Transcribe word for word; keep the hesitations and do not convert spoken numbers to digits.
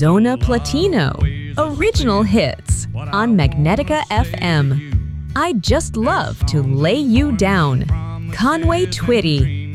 Zona Platino, original hits on Magnetica F M. I Just Love to Lay You Down, Conway Twitty.